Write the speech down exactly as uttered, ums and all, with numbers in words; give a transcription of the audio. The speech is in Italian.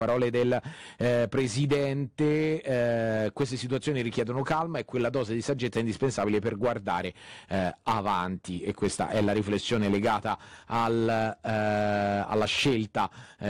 Parole del eh, Presidente, eh, queste situazioni richiedono calma e quella dose di saggezza è indispensabile per guardare eh, avanti, e questa è la riflessione legata al, eh, alla scelta